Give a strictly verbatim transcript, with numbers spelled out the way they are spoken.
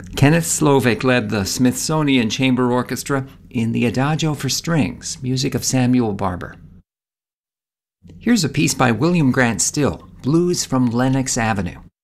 Kenneth Slovic led the Smithsonian Chamber Orchestra in the Adagio for Strings, music of Samuel Barber. Here's a piece by William Grant Still, Blues from Lenox Avenue.